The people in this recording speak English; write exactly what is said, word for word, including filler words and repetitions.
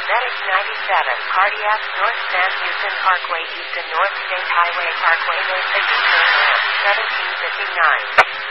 Medic ninety-seven, Cardiac, North Sam Houston Parkway East and North State Highway Parkway Mesa, Houston, seventeen fifty-nine.